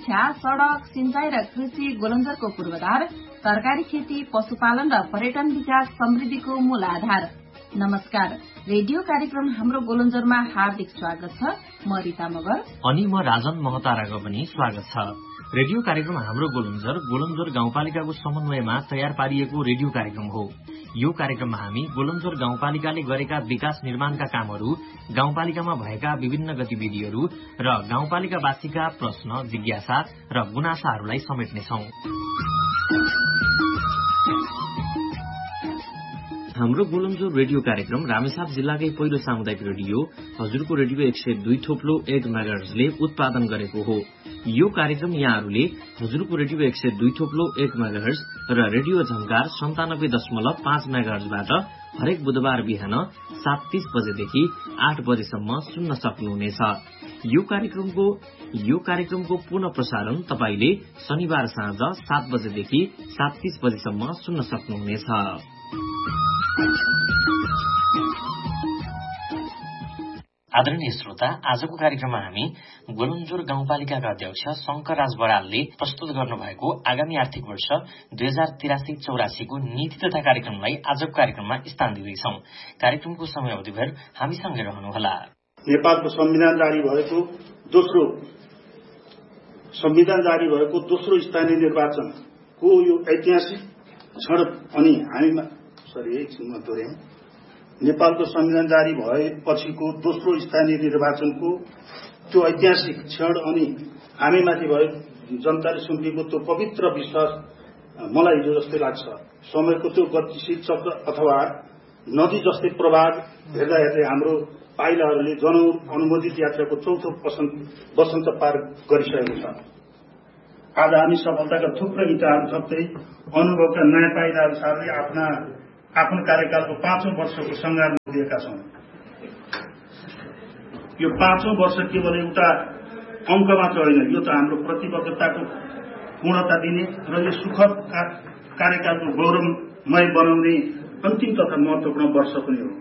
शिक्षा, सड़क, सिंचाई र कृषि गोलन्जरको पूर्वाधार, तरकारी खेती, पशुपालन र पर्यटन विकास समृद्धिको मूल आधार। नमस्कार, रेडियो कार्यक्रम हाम्रो गोलन्जरमा हार्दिक स्वागत छ। म रिता मगर अनि म राजन महताराको पनि स्वागत छ। रेडियो कार्यक्रम हाम्रो गोलन्जर गाउँपालिकाको समन्वयमा तयार पारिएको रेडियो कार्यक्रम हो। यो कार्यक्रममा हामी गोलन्जर गाउँपालिकाले गरेका विकास निर्माणका कामहरू, गाउँपालिकामा भएका विभिन्न गतिविधिहरू र गाउँपालिकावासीका प्रश्न, जिज्ञासा र गुनासाहरूलाई समेट्नेछौं। हाम्रो गोलन्जर रेडियो कार्यक्रम रामेछाप जिल्लाकै पहिलो सामुदायिक रेडियो हजुरको रेडियो 102.1 मेगाहर्जले उत्पादन गरेको हो। यो कार्यक्रम यहाँहरूले हजुरको रेडियो 102.1 मेगाहर्ज र रेडियो झंकार 97.5 मेगाहर्जबाट हरेक बुधबार बिहान 7:30 बजेदेखि 8 बजेसम्म सुन्न सक्नुहुनेछ। यो कार्यक्रमको पुनः प्रसारण तपाईले शनिबार साँझ 7 बजेदेखि 7:30 बजेसम्म सुन्न सक्नुहुनेछ। आदरणीय श्रोता, आजको कार्यक्रममा हामी गोलन्जर गाउँपालिकाका अध्यक्ष शंकरराज बरालले प्रस्तुत गर्नुभएको आगामी आर्थिक वर्ष 2083-84 को नीति तथा कार्यक्रमलाई आजको कार्यक्रममा स्थान दिँदैछौं। कार्यक्रमको समय अवधिभर हामीसँगै रहनुहोला। नेपालको संविधान जारी भएको दोस्रो स्थानीय निर्वाचनको यो ऐतिहासिक क्षण अनि नेपालको संविधान जारी भएपछिको दोस्रो स्थानीय निर्वाचनको त्यो ऐतिहासिक क्षण अनि हामीमाथि भएको जनताले सुम्पिएको त्यो पवित्र विश्वास मलाई हिजो जस्तै लाग्छ। समयको त्यो गतिशील चक्र अथवा नदी जस्तै प्रवाह हेर्दा हेर्दै हाम्रो पाइलाहरूले जनअनुमोदित यात्राको चौथो वसन्त पार गरिसकेको छ। आज हामी सफलताका थुप्रै इँटाहरू थप्दै अनुभवका नयाँ पाइलाहरू सार्दै आफ्नो कार्यकालको 5औं वर्षको संग्राम दिएका छौं। यो 5औं वर्ष केवल एउटा अंक मात्र होइन, यो त हाम्रो प्रतिबद्धताको पूर्णता दिने र यो सुखद कार्यकालको गौरवमय बनाउने अन्तिम तथा महत्वपूर्ण वर्ष पनि हो।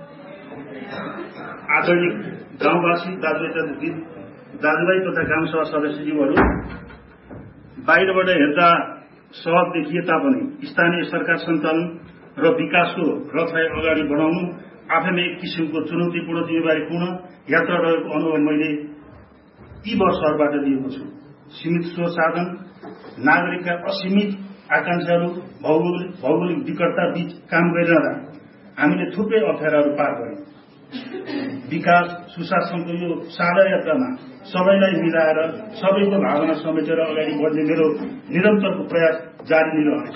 आदरणीय गाउँवासी दाजुभाइ तथा गाउँसभा सदस्यज्यूहरू, बाहिरबाट हेर्दा सहज देखिए तापनि स्थानीय सरकार सञ्चालन र विकासको रथलाई अगाडि बढाउनु आफैमा एक किसिमको चुनौतीपूर्ण जिम्मेवारीपूर्ण यात्रा रहेको अनुभव मैले यी वर्षहरूबाट लिएको छु। सीमित स्रोत साधन, नागरिकका असीमित आकांक्षाहरू, भौगोलिक विकटता बीच काम गरिरहँदा हामीले थुप्रै अप्ठ्याराहरू पार गर्यौं। विकास सुशासनको यो सादा यात्रामा सबैलाई मिलाएर सबैको भावना समेटेर अगाडि बढ्ने मेरो निरन्तरको प्रयास जारी नै रहनेछ।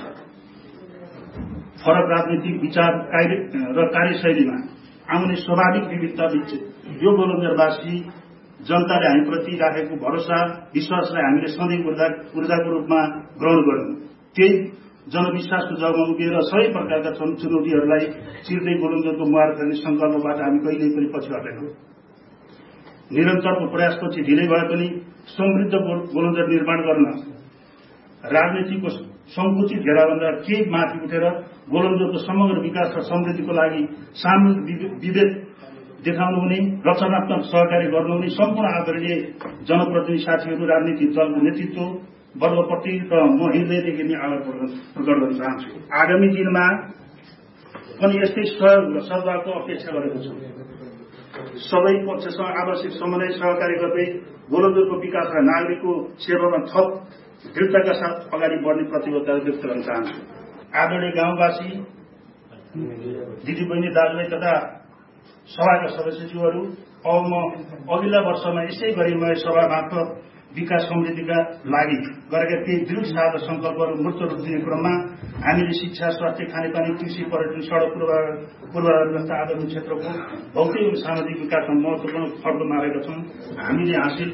फरक राजनीतिक विचार र कार्यशैलीमा आउने स्वाभाविक विविधता बीच यो गोलन्जरवासी जनताले हामीप्रति राखेको भरोसा विश्वासलाई हामीले सधैँ ऊर्जाको रूपमा ग्रहण गर्यौं। त्यही जनविश्वासको जगमा उभिएर सबै प्रकारका चुनौतीहरूलाई चिर्दै गोलन्जरको मुहार फेर्ने संकल्पबाट हामी कहिल्यै पनि पछि हटेनौं। निरन्तरको प्रयासपछि ढिलै भए पनि समृद्ध गोलन्जर निर्माण गर्न राजनीतिको संकुचित घेराभन्दा केही माथि उठेर गोलन्जरको समग्र विकास र समृद्धिको लागि सामूहिक विवेक देखाउनु हुने, रचनात्मक सहकारी गर्नुहुने सम्पूर्ण आदरणीय जनप्रतिनिधि साथीहरू, राजनीतिक दलको नेतृत्व वर्गप्रति र म हृदयदेखि नै आभार प्रकट गर्न चाहन्छु। आगामी दिनमा पनि यस्तै सहयोग र सद्भावको अपेक्षा गरेको छु। सबै पक्षसँग आवश्यक समन्वय सहकारी गर्दै गोलन्जरको विकास र नागरिकको सेवामा थप दृढताका साथ अगाडि बढ्ने प्रतिबद्धता व्यक्त गर्न चाहन्छु। आदरणीय गाउँवासी, दिदीबहिनी, दाजुभाइ तथा सभाका सदस्यज्यूहरू, अब म अघिल्ला वर्षमा यसै गरी नयाँ सभा मार्फत विकास समृद्धिका लागि गरेका केही दृढ साधा संकल्पहरू मूर्त रूप दिने क्रममा हामीले शिक्षा, स्वास्थ्य, खानेपानी, कृषि, पर्यटन, सड़क पूर्वाधार जस्ता आदर्श क्षेत्रको भौतिक एवं सामाजिक विकासमा महत्वपूर्ण फड्को मारेका छौं। हामीले हासिल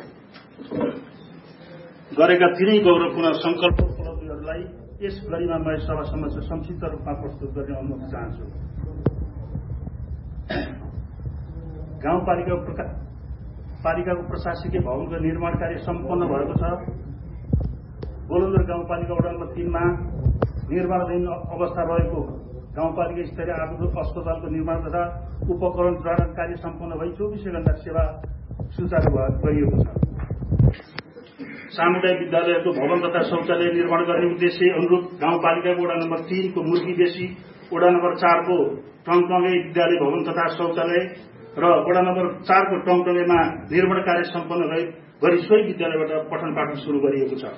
गरेका तिनै गौरवपूर्ण संकल्प उपलब्धिहरूलाई यस गरिमामय सभा समक्ष संक्षिप्त रूपमा प्रस्तुत गर्ने अनुमति चाहन्छु। गाउँपालिकाको प्रशासकीय भवनको निर्माण कार्य सम्पन्न भएको छ। गोलन्जर गाउँपालिका वडा नम्बर 3 मा निर्माणाधीन अवस्था रहेको गाउँपालिका स्तरीय आधुनिक अस्पतालको निर्माण तथा उपकरण जडान कार्य सम्पन्न भई 24 घण्टा सेवा सुचारू गरिएको छ। सामुदायिक विद्यालयको भवन तथा शौचालय निर्माण गर्ने उद्देश्य अनुरूप गाउँपालिकाको वडा नम्बर 3 को मुर्गी बेसी, वडा नम्बर 4 को टङटङे विद्यालय भवन तथा शौचालय र वडा नम्बर 4 को टङटङेमा निर्माण कार्य सम्पन्न गरी सोही विद्यालयबाट पठन पाठन सुरु गरिएको छ।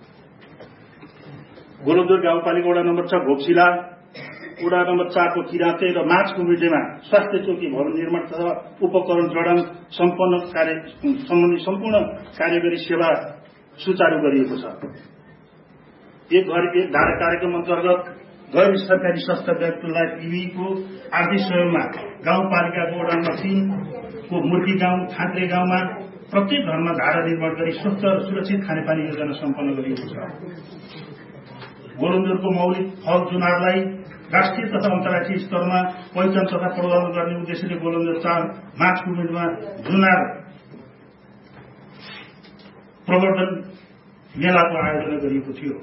गोलन्जोर गाउँपालिका वडा नम्बर 6 घोक्सिला, वडा नम्बर 4 को किराँते र माछकुमिटेमा स्वास्थ्य चौकी भवन निर्माण तथा उपकरण जडान सम्बन्धी सम्पूर्ण कार्य गरी सेवा सुचारू गरिएको छ। एक घर एक धारा कार्यक्रम अन्तर्गत गैर सरकारी संस्था व्यक्तिलाई टिभीको आर्थिक सहयोगमा गाउँपालिकाको वडा नम्बर 3 को मुर्गी गाउँ थाँत्रे गाउँमा प्रत्येक घरमा धारा निर्माण गरी स्वच्छ र सुरक्षित खानेपानी योजना सम्पन्न गरिएको छ। गोलन्जोरको मौलिक फल जुनारलाई राष्ट्रिय तथा अन्तर्राष्ट्रिय स्तरमा पहिचान तथा प्रवर्धन गर्ने उद्देश्यले गोलन्जोर 4 माछकुमिटमा जुनार प्रवर्धन मेलाको आयोजना गरिएको थियो।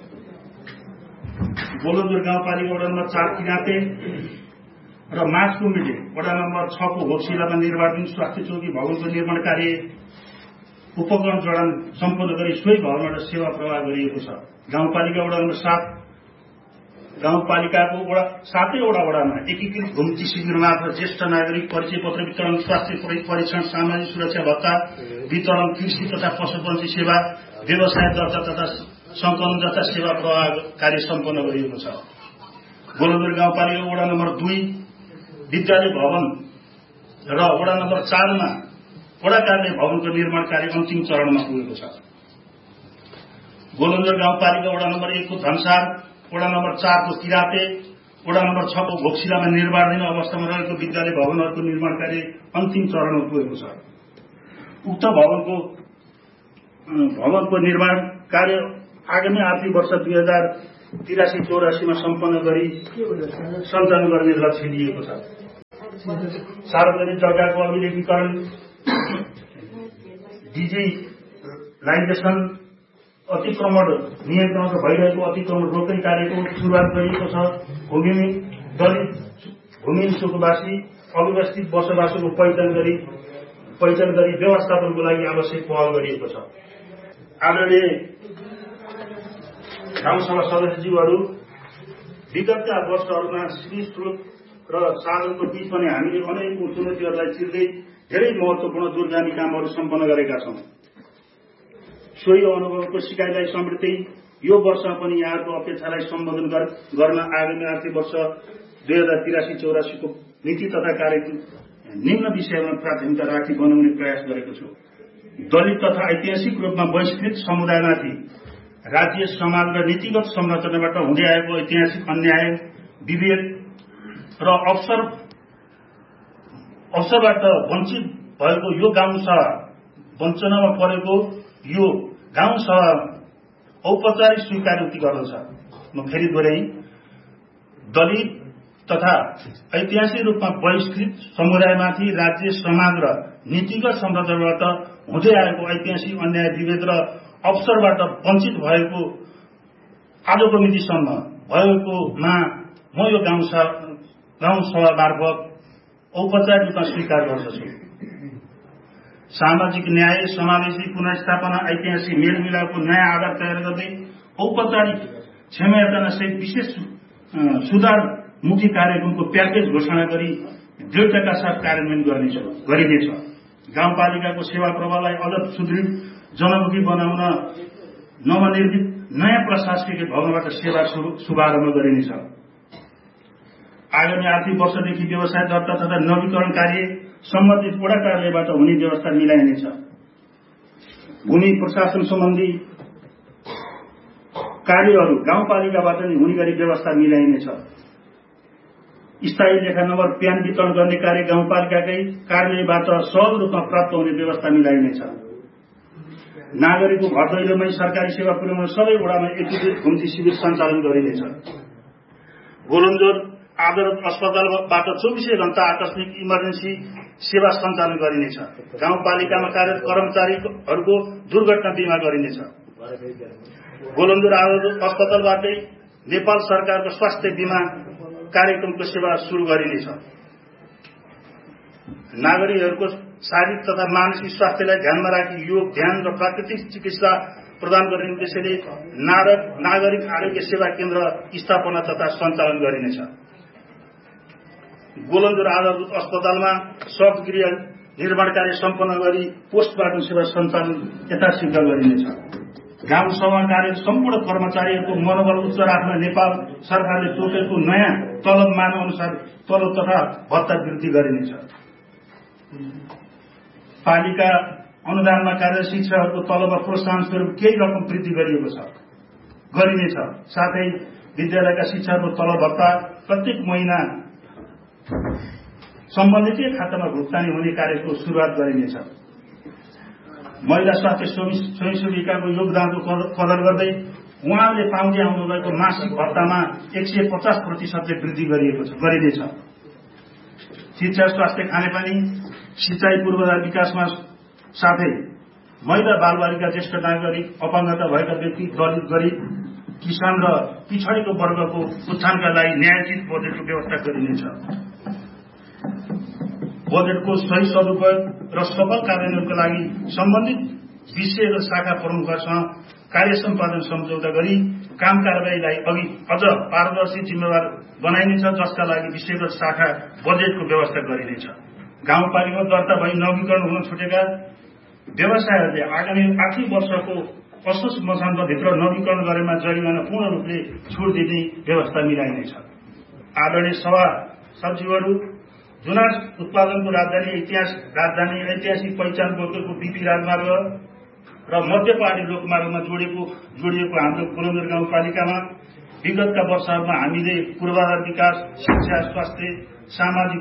गोलन्जोर गाउँपालिका वडा नम्बर 4 किराँते र माछकुमिटे वडा नम्बर 6 को घोक्सिलामा निर्माणाधीन स्वास्थ्य चौकी भवनको निर्माण कार्य उपकरण जडान सम्पन्न गरी सोही भवनबाट सेवा प्रवाह गरिएको छ। गाउँपालिका वडा नम्बर 7 गाउँपालिकाको 7वटा वडामा एकीकृत घुम्ती शिविर मार्फत ज्येष्ठ नागरिक परिचय पत्र वितरण, स्वास्थ्य परीक्षण, सामाजिक सुरक्षा भत्ता वितरण, कृषि तथा पशुपन्छी सेवा, व्यवसाय दर्ता तथा संकलन जस्ता सेवा प्रवाह कार्य सम्पन्न गरिएको छ। गोलन्जोर गाउँपालिका वडा नम्बर 2 विद्यालय भवन र वडा नम्बर 4 मा वडा कार्यालय भवनको निर्माण कार्य अन्तिम चरणमा पुगेको छ। गोलन्जोर गाउँपालिका वडा नम्बर 1 को धनसार, वडा नम्बर 4 को किराँते, वडा नम्बर 6 को घोक्सिलामा निर्माणाधीन अवस्थामा रहेको विद्यालय भवनहरूको निर्माण कार्य अन्तिम चरणमा पुगेको छ। उक्त भवनको निर्माण कार्य आगामी आर्थिक वर्ष 2083-84 मा सम्पन्न गरी सञ्चालन गर्ने लक्ष्य लिएको छ। सार्वजनिक जग्गाको अभिलेखीकरण, डिजिटलाइजेसन, अतिक्रमण नियन्त्रण र भइरहेको अतिक्रमण रोक्ने कार्यको सुरुवात गरिएको छ। दलित भूमिहीन सुकुम्बासी अव्यवस्थित बसोबासोको पहिचान गरी व्यवस्थापनको लागि आवश्यक पहल गरिएको छ। आदरणीय गाउँसभा सदस्यज्यूहरू, विगतका वर्षहरूमा श्री स्रोत र साधनको बीच पनि हामीले अनेक चुनौतीहरूलाई चिर्दै धेरै महत्वपूर्ण दूरगामी कामहरू सम्पन्न गरेका छौं। सोही अनुभवको सिकाइलाई समृद्धि यो वर्ष पनि यहाँको अपेक्षालाई सम्बोधन गर्न आगामी आर्थिक वर्ष 2083-84 को नीति तथा कार्यक्रम निम्न विषयमा प्राथमिकता राखी बनाउने प्रयास गरेको छु। दलित तथा ऐतिहासिक रूपमा बहिष्कृत समुदायमाथि राज्य, समाज र नीतिगत संरचनाबाट हुँदै आएको ऐतिहासिक अन्याय, विभेद र अवसरबाट वञ्चित भएको यो गाउँसभा वञ्चनामा परेको यो गाउँसभा औपचारिक स्वीकृति गर्दछ। म फेरि दोहोऱ्याएँ, दलित तथा ऐतिहासिक रूपमा बहिष्कृत समुदायमाथि राज्य, समाज र नीतिगत संरचनाबाट हुँदै आएको ऐतिहासिक अन्याय, विभेद र अवसरबाट वञ्चित भएको आजको मितिसम्म भएकोमा म यो गाउँसभा मार्फत औपचारिक रूपमा स्वीकार गर्दछु। सामाजिक न्याय, समावेशी पुनर्स्थापना, ऐतिहासिक मेलमिलापको नयाँ आधार तयार गर्दै औपचारिक क्षमतासहित विशेष सुधारमुखी कार्यक्रमको प्याकेज घोषणा गरी दृढताका साथ कार्यान्वयन गरिनेछ। गाउँपालिकाको सेवा प्रवाहलाई अझ सुदृढ, जनमुखी बनाउन नवनिर्मित नयाँ प्रशासकीय भवनबाट सेवा शुभारम्भ गरिनेछ। आगामी आर्थिक वर्षदेखि व्यवसाय दर्ता तथा नवीकरण कार्य सम्बन्धित वडा कार्यालयबाट हुने व्यवस्था मिलाइनेछ। भूमि प्रशासन सम्बन्धी कार्यहरू गाउँपालिकाबाट नै हुने गरी व्यवस्था मिलाइनेछ। स्थायी लेखा नम्बर प्यान वितरण गर्ने कार्य गाउँपालिकाकै कार्यालयबाट सहज रूपमा प्राप्त हुने व्यवस्था मिलाइनेछ। नागरिकको घर दैलोमै सरकारी सेवा पुर्याउन सबै वडामा एकीकृत घुम्ती शिविर सञ्चालन गरिनेछ। गोलन्जोर आधारत अस्पतालबाट 24 घण्टा आकस्मिक इमर्जेन्सी सेवा सञ्चालन गरिनेछ। गाउँपालिकामा कार्यरत कर्मचारीहरूको दुर्घटना बीमा गरिनेछ। गोलन्जोर आधारत अस्पतालबाटै नेपाल सरकारको स्वास्थ्य बीमा कार्यक्रमको सेवा सुरु गरिनेछ। नागरिकहरूको शारीरिक तथा मानसिक स्वास्थ्यलाई ध्यानमा राखी योग, ध्यान र प्राकृतिक चिकित्सा प्रदान गर्ने उद्देश्यले नागरिक आरोग्य सेवा केन्द्र स्थापना तथा सञ्चालन गरिनेछ। गोलन्जोर आधारभूत अस्पतालमा शवगृह निर्माण कार्य सम्पन्न गरी पोस्टमार्टम सेवा सञ्चालन यथाशीघ्र गरिनेछ। गाउँ सभा कार्य सम्पूर्ण कर्मचारीहरूको मनोबल उच्च राख्न नेपाल सरकारले तोकेको नयाँ तलब मान अनुसार तलब तथा भत्ता वृद्धि गरिनेछ। पालिका अनुदानमा कार्यरत शिक्षकहरूको तलबमा प्रोत्साहन स्वरूप केही रकम वृद्धि गरिनेछ। साथै विद्यालयका शिक्षकहरूको तलब भत्ता प्रत्येक महिना सम्बन्धित खातामा भुक्तानी हुने कार्यको सुरुवात गरिनेछ। महिला स्वास्थ्य स्वयंसेविकाको योगदानको कदर गर्दै उहाँले पाउँदै आउनुभएको मासिक भत्तामा 150% वृद्धि गरिनेछ। शिक्षा, स्वास्थ्य, खानेपानी, सिंचाई, पूर्वाधार विकासमा साथै महिला, बालबालिका, ज्येष्ठ नागरिक, अपाङ्गता भएका व्यक्ति, दलित, गरिब, किसान र पिछडेको वर्गको उत्थानका लागि न्यायोचित बजेटको व्यवस्था गरिनेछ। बजेटको सही सदुपयोग र सफल कार्यान्वयनका लागि सम्बन्धित विषय र शाखा प्रमुखहरूसँग कार्य सम्पादन सम्झौता गरी काम कारबाहीलाई अझ पारदर्शी, जिम्मेवार बनाइनेछ, जसका लागि विषयगत शाखा बजेटको व्यवस्था गरिनेछ। गाउँपालिकामा दर्ता भई नवीकरण हुन छुटेका व्यवसायहरूले आगामी आर्थिक वर्षको असोज मसान्तभित्र नवीकरण गरेमा जरिमाना पूर्ण रूपले छुट दिने व्यवस्था मिलाइनेछ। आदरणीय सभा सचिवहरू, जुनार उत्पादनको राजधानी ऐतिहासिक पहिचान बोकेको बीपी राजमार्ग र मध्य पहाडी लोकमार्गमा जोडिएको हाम्रो गोलन्जोर गाउँपालिकामा विगतका वर्षहरूमा हामीले पूर्वाधार विकास, शिक्षा, स्वास्थ्य, सामाजिक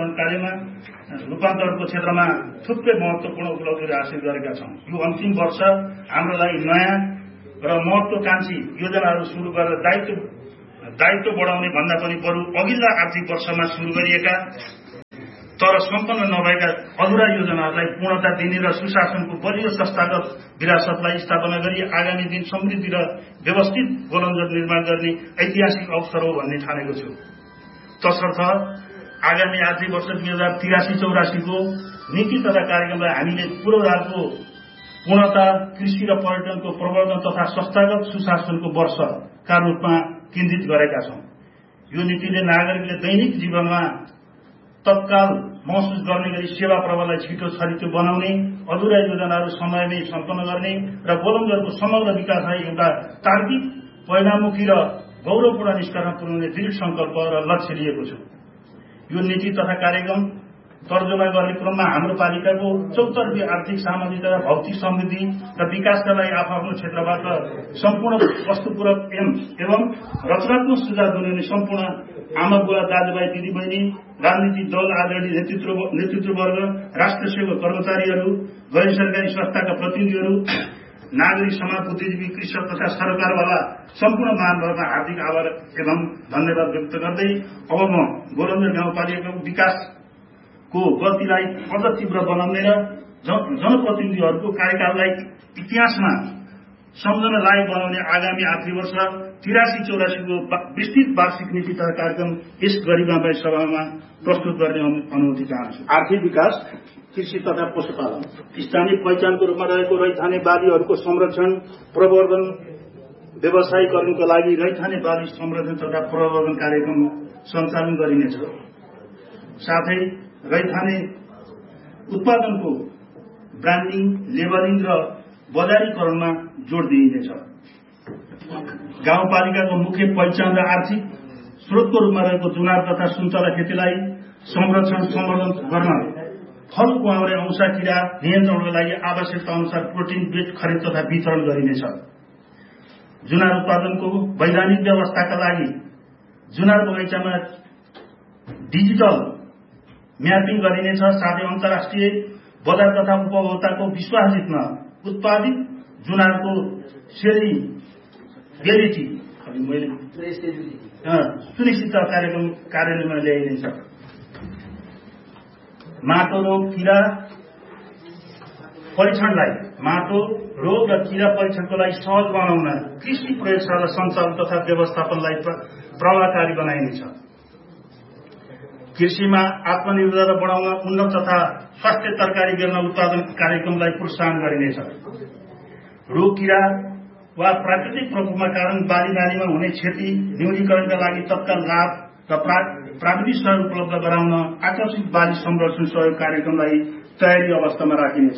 रूपान्तरणको क्षेत्रमा थुप्रै महत्वपूर्ण उपलब्धिहरू हासिल गरेका छौं। यो अन्तिम वर्ष हाम्रो लागि नयाँ र महत्वकांक्षी योजनाहरू सुरु गरेर दायित्व बढाउने भन्दा पनि बरु अघिल्ला आर्थिक वर्षमा सुरु गरिएका तर सम्पन्न नभएका अधुरा योजनाहरूलाई पूर्णता दिने र सुशासनको बलियो संस्थागत विरासतलाई स्थापना गरी आगामी दिन समृद्धि र व्यवस्थित गोलन्जोर निर्माण गर्ने ऐतिहासिक अवसर हो भन्ने ठानेको छु। तसर्थ आगामी आर्थिक वर्ष 2083-84 को नीति तथा कार्यक्रमलाई हामीले पूर्वाधारको पूर्णता, कृषि र पर्यटनको प्रवर्धन तथा संस्थागत सुशासनको वर्षका रूपमा केन्द्रित गरेका छौं। यो नीतिले नागरिकले दैनिक जीवनमा तत्काल महसुस गर्ने गरी सेवा प्रवाहलाई छिटो छरितो बनाउने, अधुरा योजनाहरू समयमै सम्पन्न गर्ने र गोलन्जोरको समग्र विकासलाई एउटा तार्किक, परिणाममुखी र गौरवपूर्ण निष्कर्षमा पुर्याउने दृढ संकल्प र लक्ष्य लिएको छु। यो नीति तथा कार्यक्रम तर्जुमा गर्ने क्रममा हाम्रो पालिकाको चौतर्फी आर्थिक, सामाजिक र भौतिक समृद्धि र विकासका लागि आफ्नो क्षेत्रबाट सम्पूर्ण वस्तुपूरक एवं रचनात्मक सुझाव दिने सम्पूर्ण आमा बुवा, दाजुभाइ, दिदीबहिनी, राजनीतिक दल, आदरणीय नेतृत्ववर्ग, राष्ट्र सेवक कर्मचारीहरू, गैर सरकारी संस्थाका प्रतिनिधिहरू, नागरिक समाज, बुद्धिजीवी, कृषक तथा सरकारवाला सम्पूर्ण महानुभावमा हार्दिक आभार एवं धन्यवाद व्यक्त गर्दै अब म गोलन्जोर गाउँपालिकाको विकासको गतिलाई अझ तीव्र बनाउने र जनप्रतिनिधिहरूको कार्यकाललाई इतिहासमा सम्झन लायक बनाउने आगामी आर्थिक वर्ष 83-84 को विस्तृत वार्षिक नीति तथा कार्यक्रम यस गरिमामय सभामा प्रस्तुत गर्ने अनुमति चाहन्छु। आर्थिक विकास, कृषि तथा पशुपालन, स्थानीय पहिचानको रूपमा रहेको रैथाने बालीहरूको संरक्षण, प्रवर्धन, व्यवसायीकरणको लागि रैथाने बाली संरक्षण तथा प्रवर्धन कार्यक्रम सञ्चालन गरिनेछ। साथै रैथाने उत्पादनको ब्रान्डिङ, लेबलिङ र बजारीकरणमा जोड दिइनेछ। गाउँपालिकाको मुख्य पहिचान र आर्थिक स्रोतको रूपमा रहेको जुनार तथा सुन्तला खेतीलाई संरक्षण, सम्वर्धन गर्न फल, कुवाउरे, औँसा, किरा नियन्त्रणका लागि आवश्यकता अनुसार प्रोटिन बेड खरिद तथा वितरण गरिनेछ। जुनार उत्पादनको वैधानिक व्यवस्थाका लागि जुनार बगैँचामा डिजिटल म्यापिङ गरिनेछ। साथै अन्तर्राष्ट्रिय बजार तथा उपभोक्ताको विश्वास जित्न उत्पादित जुनारको सेलिब्रेटी सुनिश्चित कार्यक्रम कार्यान्वयनमा ल्याइनेछ। माटो रोग, किरा परीक्षणलाई माटो रोग र किरा परीक्षणको लागि सहज बनाउन कृषि प्रयोगशाला सञ्चालन तथा व्यवस्थापनलाई प्रभावकारी बनाइनेछ। कृषिमा आत्मनिर्भरता बढाउन उन्नत तथा स्वास्थ्य तरकारी बेल्न उत्पादन कार्यक्रमलाई प्रोत्साहन गरिनेछ। रोग किरा वा प्राकृतिक प्रकोपमा कारण बालीमा हुने क्षति न्यूनीकरणका लागि तत्काल लाभ र प्राविधिक सहयोग उपलब्ध गराउन आकर्षित बाली संरक्षण सहयोग कार्यक्रमलाई तयारी अवस्थामा राखिनेछ।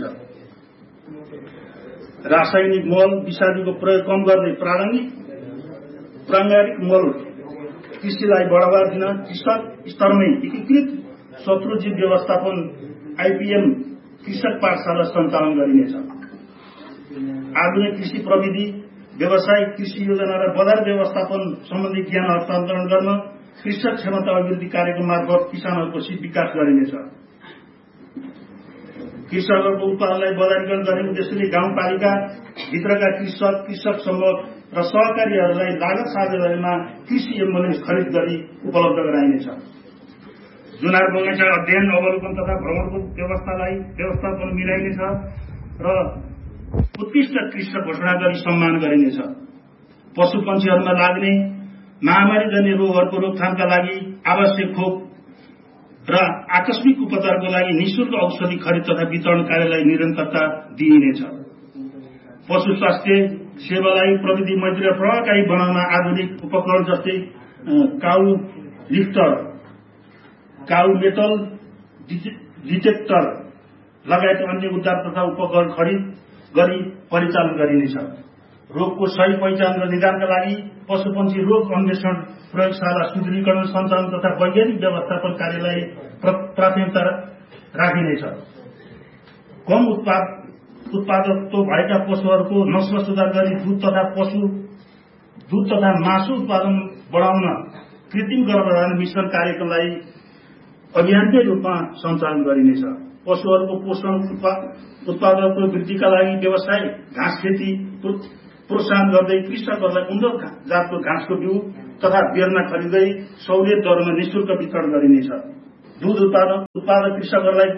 रासायनिक मल विषादीको प्रयोग कम गर्ने प्राङ्गारिक मल कृषिलाई बढावा दिन कृषक स्तरमै एकीकृत शत्रुजीव व्यवस्थापन आइपीएम कृषक पाठशाला सञ्चालन गरिनेछ। आधुनिक कृषि प्रविधि व्यावसायिक कृषि योजना र बजार व्यवस्थापन सम्बन्धी ज्ञान हस्तान्तरण गर्न कृषक क्षमता अभिवृद्धि कार्यक्रम मार्फत किसानहरूको सिप विकास गरिनेछ। कृषकहरूको उत्पादनलाई बजारीकरण गर्ने उद्देश्यले गाउँपालिका भित्रका कृषक समूह र सहकारीहरूलाई लागत साझेदारीमा कृषि एम्बुलेन्स खरिद गरी उपलब्ध गराइनेछ। जुनार बगैँचा अध्ययन अवलोकन तथा भ्रमणको व्यवस्थापन मिलाइनेछ र उत्कृष्ट कृषक घोषणा गरी सम्मान गरिनेछ। पशु पन्छीहरूमा लाग्ने महामारीजन्य रोगहरूको रोकथामका लागि आवश्यक खोप र आकस्मिक उपचारको लागि निःशुल्क औषधि खरिद तथा वितरण कार्यलाई निरन्तरता दिइनेछ। पशु स्वास्थ्य सेवालाई प्रविधि मैत्री र प्रभावकारी बनाउन आधुनिक उपकरण जस्तै cow lifter, cow metal detector लगायत अन्य उद्धार तथा उपकरण खरिद गरी परिचालन गरिनेछ। रोगको सही पहिचान र निदानका लागि पशुपन्छी रोग अन्वेषण प्रयोगशाला सुदृढीकरण सञ्चालन तथा वैज्ञानिक व्यवस्थापन कार्यलाई प्राथमिकता राखिनेछ। कम उत्पादकत्व भएका पशुहरूको नस्ल सुधार गरी दूध तथा मासु उत्पादन बढाउन कृत्रिम गर्भधारण मिश्रण कार्यक्रमलाई अभियानकै रूपमा सञ्चालन गरिनेछ। पशुहरूको पोषण उत्पादकत्व वृद्धिका लागि व्यवसाय घाँस खेती प्रोत्साहन गर्दै कृषकहरूलाई उन्नत जातको घाँसको बिउ तथा बेर्ना खरिदै सहुलियत दरमा निःशुल्क वितरण गरिनेछ। दूध उत्पादक कृषकहरूलाई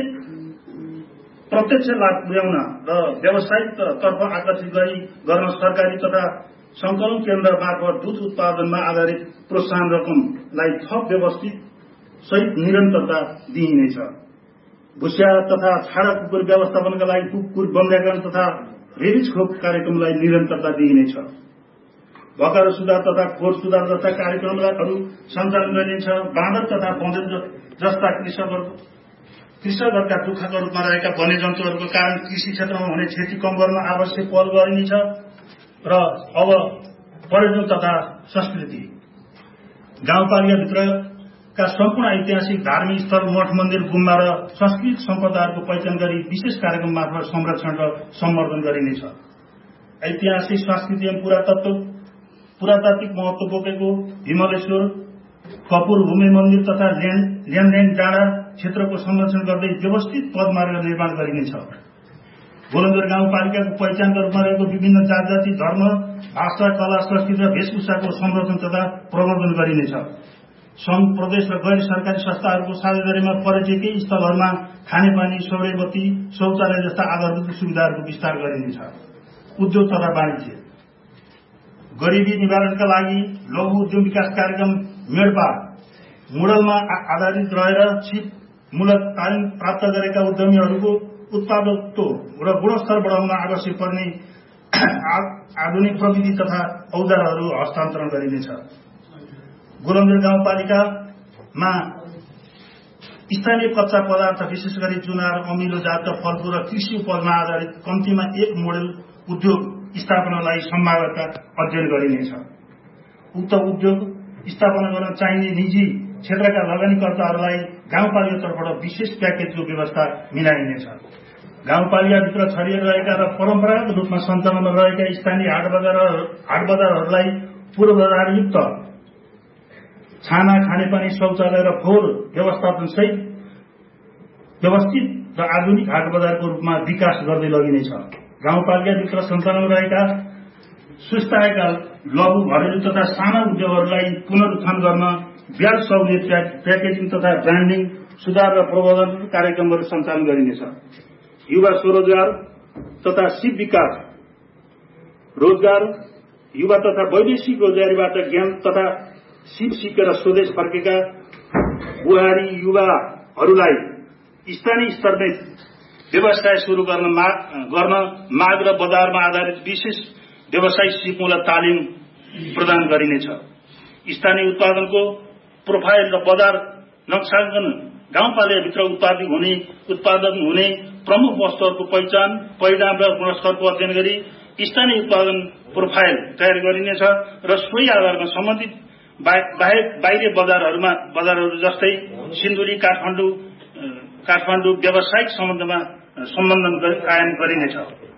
प्रत्यक्ष लाभ पुर्याउन र व्यावसायिक तर्फ आकर्षित गर्न सरकारी तथा संकलन केन्द्र मार्फत दूध उत्पादनमा आधारित प्रोत्साहन रकमलाई थप व्यवस्थित सहित निरन्तरता दिइनेछ। भुस्या तथा छाडा कुकुर व्यवस्थापनका लागि कुकुर बन्ध्याकरण तथा रेबिज खोप कार्यक्रमलाई निरन्तरता दिइनेछ। भकारो सुधार तथा खोर सुधार जस्ता कार्यक्रमहरू सञ्चालन गरिनेछ। बाँदर तथा बँदेल जस्ता कृषकहरूका दुःखका रूपमा रहेका वन्यजन्तुहरूको कारण कृषि क्षेत्रमा हुने क्षति कम गर्न आवश्यक पहल गरिनेछ। र अब पर्यटन तथा संस्कृति गाउँपालिकाभित्रका सम्पूर्ण ऐतिहासिक धार्मिक स्थल मठ मन्दिर गुम्बा र सांस्कृतिक सम्पदाहरूको पहिचान गरी विशेष कार्यक्रम मार्फत संरक्षण र सम्वर्धन गरिनेछ। ऐतिहासिक सांस्कृतिक एवं पुरातात्विक महत्व बोकेको हिमलेश्वर कपूर भूमि मन्दिर तथा ल्यान्डेन डाँडा क्षेत्रको संरक्षण गर्दै व्यवस्थित पदमार्ग निर्माण गरिनेछ। गोलन्जर गाउँपालिकाको पहिचानका रूपमा रहेको विभिन्न जात जाति धर्म भाषा कला संस्कृति र वेशभूषाको संरक्षण तथा प्रवर्धन गरिनेछ। संघ प्रदेश र गैर सरकारी संस्थाहरूको साझेदारीमा पर्यटकीय स्थलहरूमा खानेपानी सौर्य बत्ती शौचालय जस्ता आधारभूत सुविधाहरूको विस्तार गरिनेछ। उद्योग तथा वाणिज्य गरिबी निवारणका लागि लघु उद्योग विकास कार्यक्रम मेडपा मोडलमा आधारित रहेर छिप मूलक तालिम प्राप्त गरेका उद्यमीहरूको उत्पादकत्व र गुणस्तर बढाउन आवश्यक पर्ने आधुनिक प्रविधि तथा औजारहरू हस्तान्तरण गरिनेछ। गोलन्जर गाउँपालिकामा स्थानीय कच्चा पदार्थ विशेष गरी जुनार अमिलो जातका फलफूल र कृषि उपजमा आधारित कम्तीमा एक मोडेल उद्योग स्थापनालाई सम्भाव्यता अध्ययन गरिनेछ। उक्त उद्योग स्थापना गर्न चाहिने निजी क्षेत्रका लगानीकर्ताहरूलाई गाउँपालिकातर्फबाट विशेष प्याकेजको व्यवस्था मिलाइनेछ। गाउँपालिकाभित्र छरिएर रहेका र परम्परागत रूपमा सञ्चालनमा रहेका स्थानीय हाट बजारहरूलाई पूर्वाधारयुक्त छाना खानेपानी शौचालय र फोहोर व्यवस्थापन सहित व्यवस्थित र आधुनिक हाट बजारको रूपमा विकास गर्दै लगिनेछ। गाउँपालिकाभित्र सञ्चालनमा रहेका सुस्ताएका लघु घरेलु तथा साना उद्योगहरूलाई पुनरुत्थान गर्न ब्याज सहुलियत प्याकेजिङ तथा ब्रान्डिङ सुधार र प्रवर्धन कार्यक्रमहरू सञ्चालन गरिनेछ। युवा स्वरोजगार तथा सिप विकास रोजगार युवा तथा वैदेशिक रोजगारीबाट ज्ञान तथा सिप सिकेर स्वदेश फर्केका बुहारी युवाहरूलाई स्थानीय स्तरमै व्यवसाय सुरु गर्न माग र बजारमा आधारित विशेष व्यवसायिक सिपमूलक तालिम प्रदान गरिनेछ। स्थानीय उत्पादनको प्रोफाइल र बजार नक्साङ्कन, गाउँपालिकाभित्र उत्पादन हुने प्रमुख वस्तुहरूको पहिचान, परिणाम र गुणस्तरको अध्ययन गरी स्थानीय उत्पादन प्रोफाइल तयार गरिनेछ र सोही आधारमा सम्बन्धित बाहिरी बजारहरू जस्तै सिन्धुली, काठमाडौँ व्यावसायिक सम्बन्धन कायम गरिनेछ।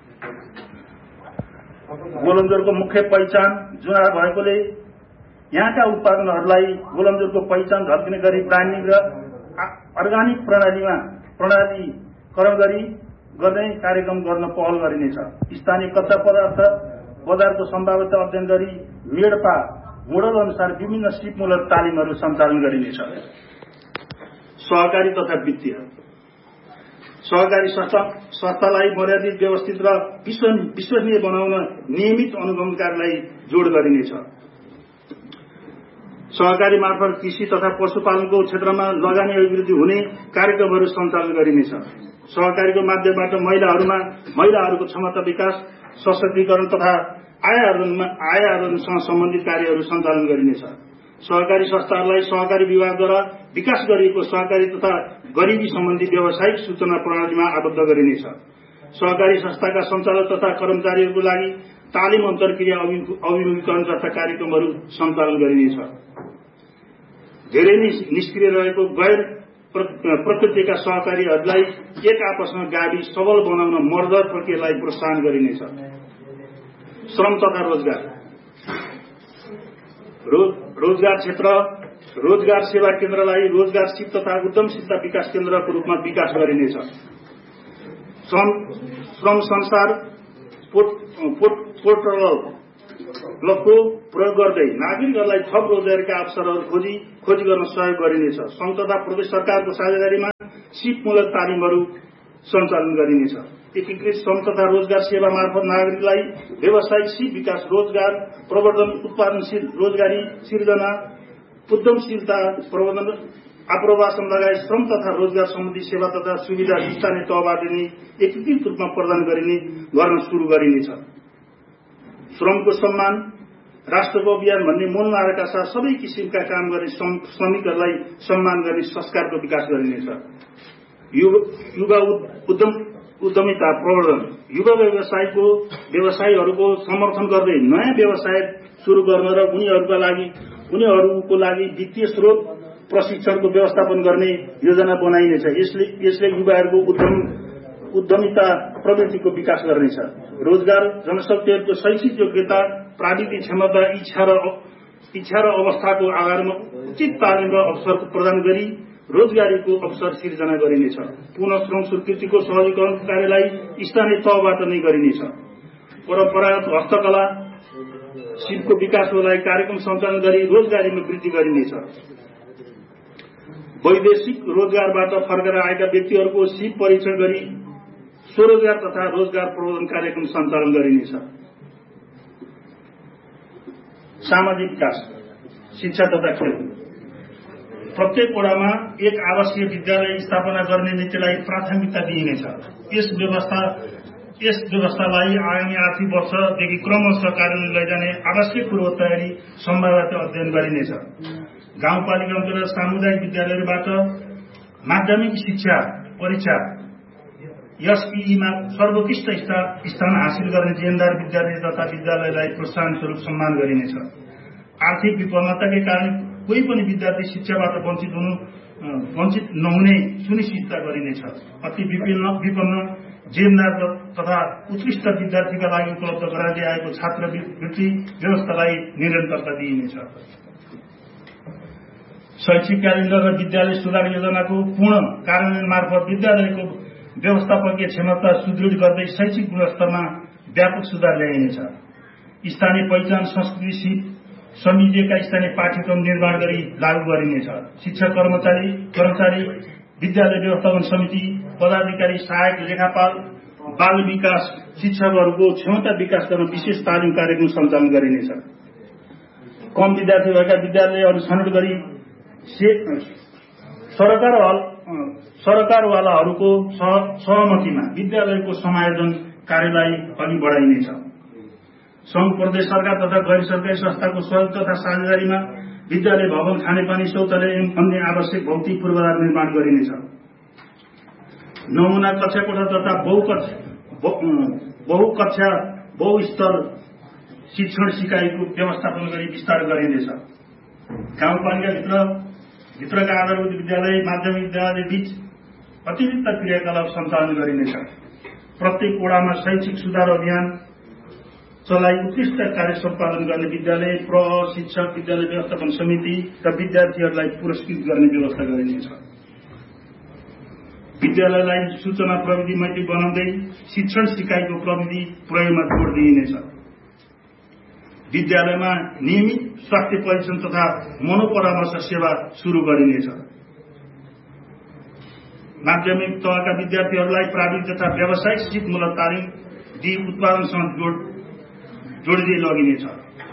गोलन्जोरको मुख्य पहिचान जुना भएकोले यहाँका उत्पादनहरूलाई गोलन्जोरको पहिचान झल्किने गरी ब्रान्डिङ र अर्गानिक प्रणालीकरण गर्ने कार्यक्रम गर्न पहल गरिनेछ। स्थानीय कच्चा पदार्थ बजारको सम्भाव्यता अध्ययन गरी मेडपा मोडल अनुसार विभिन्न सिपमूलक तालिमहरू सञ्चालन गरिनेछ। सहकारी तथा वित्तीय सहकारी संस्थालाई मर्यादित, व्यवस्थित र विश्वसनीय बनाउन नियमित अनुगमनकारलाई जोड गरिनेछ। सहकारी मार्फत कृषि तथा पशुपालनको क्षेत्रमा लगानी अभिवृद्धि हुने कार्यक्रमहरू सञ्चालन गरिनेछ। सहकारीको माध्यमबाट महिलाहरूको क्षमता विकास, सशक्तिकरण तथा आय आर्जनसँग सम्बन्धित कार्यहरू सञ्चालन गरिनेछ। सहकारी संस्थाहरूलाई सहकारी विभागद्वारा विकास गरिएको सहकारी तथा गरिबी सम्बन्धी व्यावसायिक सूचना प्रणालीमा आबद्ध गरिनेछ। सहकारी संस्थाका सञ्चालक तथा कर्मचारीहरूको लागि तालिम, अन्तर्क्रिया अभिमुखीकरण जस्ता कार्यक्रमहरू सञ्चालन गरिनेछ। धेरै निष्क्रिय रहेको गैर प्रकृतिका सहकारीहरूलाई एक आपसमा गाडी सबल बनाउन मर्दर प्रक्रियालाई प्रोत्साहन गरिनेछ। श्रम तथा रोजगार क्षेत्र रोजगार सेवा केन्द्रलाई रोजगार सिप तथा उद्यमशीलता विकास केन्द्रको रूपमा विकास गरिनेछ। श्रम संसार पोर्टलको प्रयोग गर्दै नागरिकहरूलाई थप रोजगारीका अवसरहरू खोजी गर्न सहयोग गरिनेछ। संघ तथा प्रदेश सरकारको साझेदारीमा सिपमूलक तालिमहरू सञ्चालन गरिनेछ। एकीकृत श्रम तथा रोजगार सेवा मार्फत नागरिकलाई व्यावसायिक सिप विकास, रोजगार प्रवर्धन, उत्पादनशील रोजगारी सिर्जना, उद्यमशीलता प्रबन्धन, आप्रवासन लगायत श्रम तथा रोजगार सम्बन्धी सेवा तथा सुविधा स्थानीय तहबाट नै एकीकृत रूपमा प्रदान गर्न सुरु गरिनेछ। श्रमको सम्मान, राष्ट्रको अभियान भन्ने मूल नाराका साथ सबै किसिमका काम गर्ने श्रमिकहरूलाई सम्मान गर्ने संस्कारको विकास गरिनेछ। युवा उद्यमिता प्रवर्धन, युवा व्यवसायीहरूको समर्थन गर्दै नयाँ व्यवसाय सुरु गर्न र उनीहरूको लागि वित्तीय स्रोत प्रशिक्षणको व्यवस्थापन गर्ने योजना बनाइनेछ। यसले युवाहरूको उद्यमिता प्रवृत्तिको विकास गर्नेछ। रोजगार, जनशक्तिहरूको शैक्षिक योग्यता, प्राविधिक क्षमता, इच्छा र अवस्थाको आधारमा उचित तालिम र अवसरको प्रदान गरी रोजगारीको अवसर सिर्जना गरिनेछ। पुनः श्रम स्वीकृतिको सहजीकरण कार्यलाई स्थानीय तहबाट नै गरिनेछ। परम्परागत हस्तकला सिपको विकासको लागि कार्यक्रम सञ्चालन गरी रोजगारीमा वृद्धि गरिनेछ। वैदेशिक रोजगारबाट फर्केर आएका व्यक्तिहरूको सिप परीक्षण गरी स्वरोजगार तथा रोजगार प्रवर्धन कार्यक्रम सञ्चालन गरिनेछ। सामाजिक विकास, शिक्षा तथा खेलकुद, प्रत्येक वडामा एक आवासीय विद्यालय स्थापना गर्ने नीतिलाई प्राथमिकता दिइनेछ। यस व्यवस्थालाई आगामी आर्थिक वर्षदेखि क्रमशः कार्यान्वयन लैजाने आवश्यक पूर्व तयारी सम्भाव्यता अध्ययन गरिनेछ। गाउँपालिका अन्तर्गत सामुदायिक विद्यालयहरूबाट माध्यमिक शिक्षा परीक्षा एसपीईमा सर्वोत्कृष्ट स्थान हासिल गर्ने जिम्मेदार विद्यार्थी तथा विद्यालयलाई प्रोत्साहन स्वरूप सम्मान गरिनेछ। आर्थिक विपन्नताकै कारण कोही पनि विद्यार्थी शिक्षाबाट वञ्चित नहुने सुनिश्चितता गरिनेछ। अति विपन्न, जिम्मेदार तथा उत्कृष्ट विद्यार्थीका लागि उपलब्ध गराइँदै आएको छात्रवृत्ति व्यवस्थालाई निरन्तरता दिइनेछ। शैक्षिक क्यालेण्डर र विद्यालय सुधार योजनाको पूर्ण कार्यान्वयन मार्फत विद्यालयको व्यवस्थापकीय क्षमता सुदृढ गर्दै शैक्षिक गुणस्तरमा व्यापक सुधार ल्याइनेछ। स्थानीय पहिचान संस्कृति सिप समितिका स्थानीय पाठ्यक्रम निर्माण गरी लागू गरिनेछ। शिक्षक कर्मचारी विद्यालय व्यवस्थापन समिति पदाधिकारी, सहायक लेखापाल, बाल विकास शिक्षकहरूको क्षमता विकास गर्न विशेष तालिम कार्यक्रम सञ्चालन गरिनेछ। कम विद्यार्थी भएका विद्यालयहरू छनौट गरी सरकारवालाहरूको सहमतिमा विद्यालयको समायोजन कार्यलाई अघि बढाइनेछ। संघ प्रदेश सरकार तथा गैर सरकारी संस्थाको सहयोग तथा साझेदारीमा विद्यालय भवन, खानेपानी, शौचालय एवं अन्य आवश्यक भौतिक पूर्वाधार निर्माण गरिनेछ। नमुना कक्षा कोठा तथा बहुकक्षा बहुस्तर शिक्षण सिकाइको व्यवस्थापन गरी विस्तार गरिनेछ। गाउँपालिकाभित्रका आधारभूत विद्यालय, माध्यमिक विद्यालय बीच अतिरिक्त क्रियाकलाप सञ्चालन गरिनेछ। प्रत्येक वडामा शैक्षिक सुधार अभियान चलाई उत्कृष्ट कार्य सम्पादन गर्ने विद्यालय प्रशिक्षक, विद्यालय व्यवस्थापन समिति र विद्यार्थीहरूलाई पुरस्कृत गर्ने व्यवस्था गरिनेछ। विद्यालयलाई सूचना प्रविधि मैत्री बनाउँदै शिक्षण सिकाइको प्रविधि प्रयोगमा जोड दिइनेछ। विद्यालयमा नियमित स्वास्थ्य परीक्षण तथा मनोपरामर्श सेवा शुरू गरिनेछ। माध्यमिक तहका विद्यार्थीहरूलाई प्राविधिक तथा व्यावसायिक सिपमूलक तालिम दिई उत्पादनसँग जोडिँदै लगिनेछ।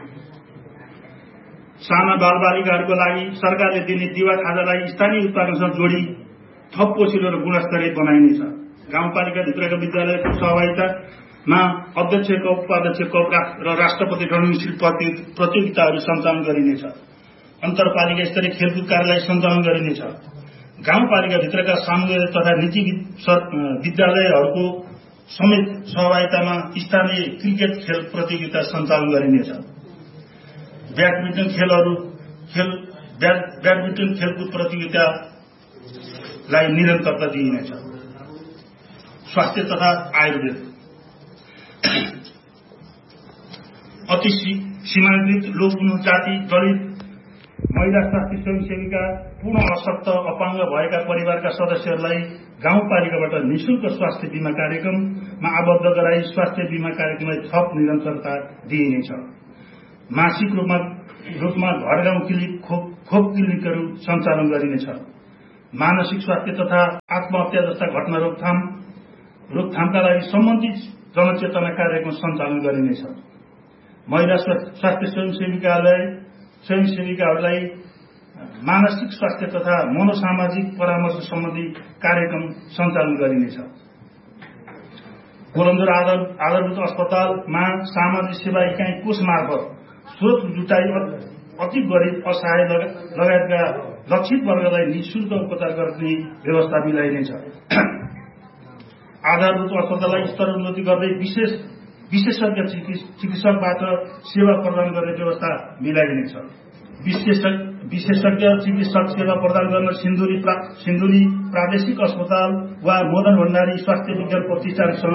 साना बालबालिकाहरूको लागि सरकारले दिने दिवा खाजालाई स्थानीय उत्पादनसँग जोडी थप पोषिलो र गुणस्तरीय बनाइनेछ। गाउँपालिकाभित्रका विद्यालयको सहभागितामा अध्यक्ष कप, उपाध्यक्ष कप र राष्ट्रपति रणनीति प्रतियोगिताहरू सञ्चालन गरिनेछ। अन्तरपालिका स्तरीय खेलकुद कार्यलाई सञ्चालन गरिनेछ। गाउँपालिकाभित्रका सामुदायिक तथा निजी विद्यालयहरूको समेत सहभागितामा स्थानीय क्रिकेट खेल प्रतियोगिता सञ्चालन गरिनेछ। ब्याडमिन्टन खेलकुद प्रतियोगितालाई निरन्तरता दिइनेछ। स्वास्थ्य तथा आयुर्वेद अति सीमाङ्कृत लोक जाति, दलित, महिला स्वास्थ्य स्वयंसेविका, पूर्ण अशक्त, अपाङ्ग भएका परिवारका सदस्यहरूलाई गाउँपालिकाबाट निःशुल्क स्वास्थ्य बीमा कार्यक्रममा आबद्ध गराई स्वास्थ्य बीमा कार्यक्रमलाई थप निरन्तरता दिइनेछ। मासिक रूपमा घर गाउँ खोप क्लिनिकहरू सञ्चालन गरिनेछ। मानसिक स्वास्थ्य तथा आत्महत्या जस्ता घटना रोकथामका लागि सम्बन्धित जनचेतना कार्यक्रम सञ्चालन गरिनेछ। महिला स्वास्थ्य स्वयंसेविकाहरूलाई मानसिक स्वास्थ्य तथा मनोसामाजिक परामर्श सम्बन्धी कार्यक्रम सञ्चालन गरिनेछ। गोलन्जर आधारभूत अस्पतालमा सामाजिक सेवा इकाइ कोष मार्फत स्रोत जुटाई अति गरिब, असहाय लगायतका लक्षित वर्गलाई निःशुल्क उपचार गर्ने व्यवस्था मिलाइनेछ। आधारभूत अस्पताललाई स्तरोन्नति गर्दै विशेषज्ञ चिकित्सकबाट सेवा प्रदान गर्ने व्यवस्था मिलाइनेछ। विशेषज्ञ चिकित्सक सेवा प्रदान गर्न सिन्धुली प्रादेशिक अस्पताल वा मदन भण्डारी स्वास्थ्य विज्ञान प्रतिष्ठानसँग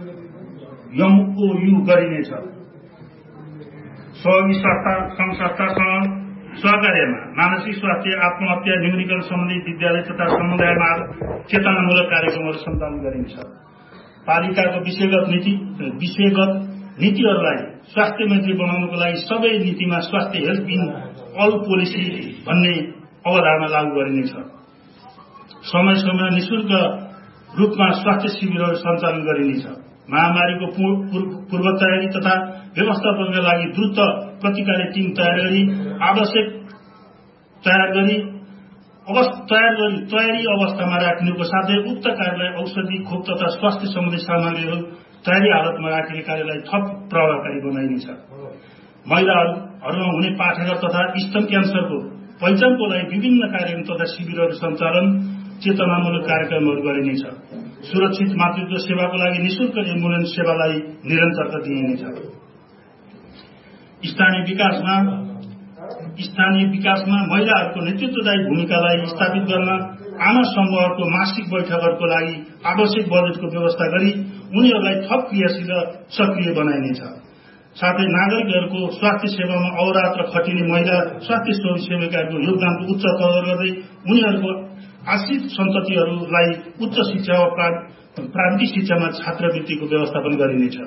MOU गरिनेछ। सहयोगी संस्थासँग सहकार्यमा मानसिक स्वास्थ्य, आत्महत्या न्यूनीकरण सम्बन्धी विद्यालय तथा समुदायमा चेतनामूलक कार्यक्रमहरू सञ्चालन गरिन्छ। पालिकाको विषयगत नीतिहरूलाई स्वास्थ्य मैत्री बनाउनको लागि सबै नीतिमा स्वास्थ्य हेल्थ इन अल पोलिसी भन्ने अवधारणा लागू गरिनेछ। समय समयमा निःशुल्क रूपमा स्वास्थ्य शिविरहरू सञ्चालन गरिनेछ। महामारीको पूर्व तयारी तथा व्यवस्थापनका लागि द्रुत प्रतिकारी टिम तयार गरी तयारी अवस्थामा राख्नुको साथै उक्त कार्यलाई औषधि, खोप तथा स्वास्थ्य सम्बन्धी सामग्रीहरू तयारी हालतमा राख्ने कार्यलाई थप प्रभावकारी बनाइनेछ। महिलाहरूमा हुने पाठेघर तथा स्तन क्यान्सरको पहिचानको लागि विभिन्न कार्यक्रम तथा शिविरहरू सञ्चालन, चेतनामूलक कार्यक्रमहरू गरिनेछ। सुरक्षित मातृत्व सेवाको लागि निःशुल्क एम्बुलेन्स सेवालाई निरन्तरता दिइनेछ। स्थानीय विकासमा महिलाहरूको नेतृत्वदायी भूमिकालाई स्थापित गर्न आमा समूहहरूको मासिक बैठकहरूको लागि आवश्यक बजेटको व्यवस्था गरी उनीहरूलाई थप क्रियाशील र सक्रिय बनाइनेछ। साथै नागरिकहरूको स्वास्थ्य सेवामा अहोरात्र खटिने महिला स्वास्थ्य स्वयंसेविकाहरूको योगदानको उच्च कदर गर्दै उनीहरूको आश्रित सन्ततिहरूलाई उच्च शिक्षा वा प्राविधिक शिक्षामा छात्रवृत्तिको व्यवस्थापन गरिनेछ।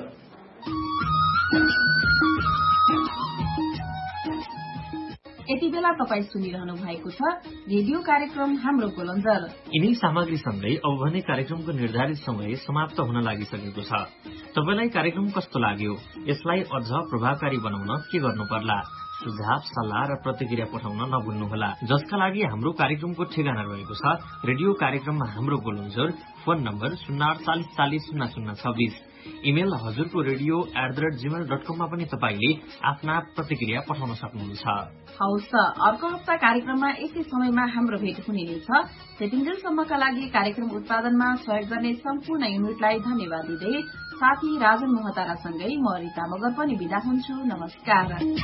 यति बेला तपाईँ सुनिरहनु भएको छ रेडियो कार्यक्रम हाम्रो गोलन्जर। यिनै सामग्री सँगै अब भने कार्यक्रमको निर्धारित समय समाप्त हुन लागिसकेको छ। तपाईलाई कार्यक्रम कस्तो लाग्यो? यसलाई अझ प्रभावकारी बनाउन के गर्नु पर्ला? सुझाव, सल्लाह र प्रतिक्रिया पठाउन नभुल्नुहोला। जसका लागि हाम्रो कार्यक्रमको ठेगाना रहेको छ रेडियो कार्यक्रममा हाम्रो गोलन्जर, फोन नम्बर 048400026। इमेल हजुरको radio@gmail.com मा पनि तपाईले आफ्ना प्रतिक्रिया पठाउन सक्नुहुन्छ। हौस्, अर्को हप्ता कार्यक्रममा यसै समयमा हाम्रो भेट हुने नै छ। त्यतिन्जेलसम्मका लागि कार्यक्रम उत्पादनमा सहयोग गर्ने सम्पूर्ण युनिटलाई धन्यवाद दिँदै साथी राजन मोहतारासँगै म रिता मगर पनि बिदा हुन्छु। नमस्कार।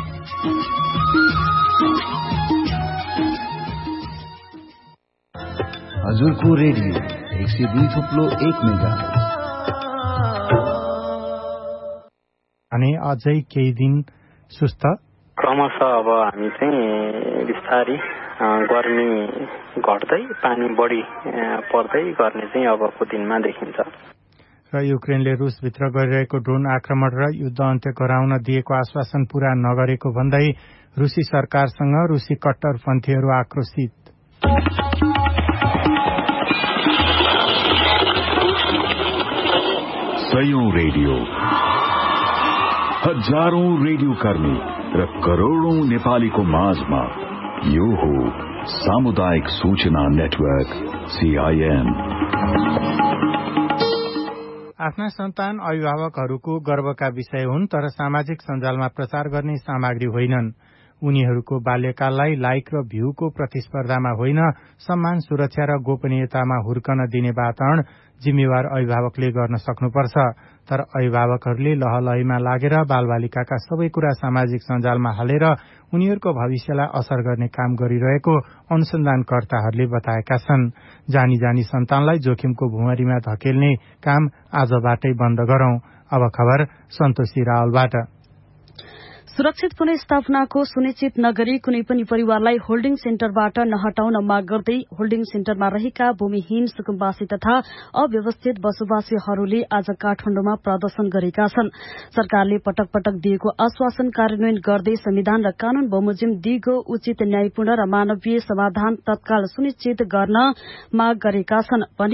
हजुरको रेडियो 102.1 मेगाहर्ज। अनि अझै केही दिन सुस्त क्रमशः अब हामी चाहिँ बिस्तारै गर्मी घट्दै पानी बढी पर्दै गर्ने चाहिँ अबको दिनमा देखिन्छ। र युक्रेनले रुसभित्र गरिरहेको ड्रोन आक्रमण र युद्ध अन्त्य गराउन दिएको आश्वासन पूरा नगरेको भन्दै रुसी सरकारसँग रुसी कट्टरपन्थीहरू आक्रोशित। सयौं रेडियो, हजारौं रेडियो कर्मी र करोड़ौं नेपालीको माझमा यो हो सामुदायिक सूचना नेटवर्क CIN। आफ्ना सन्तान अभिभावकहरूको गर्वका विषय हुन्, तर सामाजिक सञ्जालमा प्रचार गर्ने सामग्री होइनन्। उनीहरूको बाल्यकाललाई लाइक र भ्यूको प्रतिस्पर्धामा होइन, सम्मान, सुरक्षा र गोपनीयतामा हुर्कन दिने वातावरण जिम्मेवार अभिभावकले गर्न सक्नुपर्छ। तर अभिभावकहरूले लहलहीमा लागेर बालबालिकाका सबै कुरा सामाजिक सञ्जालमा हालेर उनीहरूको भविष्यलाई असर गर्ने काम गरिरहेको अनुसन्धानकर्ताहरूले बताएका छन्। जानी जानी सन्तानलाई जोखिमको भुमरीमा धकेल्ने काम आजबाटै बन्द गरौं। अब खबर सन्तोषी रावलबाट। सुरक्षित पुनर्स्थापनाको सुनिश्चित नगरी कुनै पनि परिवारलाई होल्डिङ सेन्टरबाट नहटाउन माग गर्दै होल्डिङ सेन्टरमा रहेका भूमिहीन सुकुम्बासी तथा अव्यवस्थित बसोबासीहरूले आज काठमाडौँमा प्रदर्शन गरेका छन्। सरकारले पटक पटक दिएको आश्वासन कार्यान्वयन गर्दै संविधान र कानून बमोजिम दिगो उचित न्यायपूर्ण र मानवीय समाधान तत्काल सुनिश्चित गर्न माग गरेका छन्।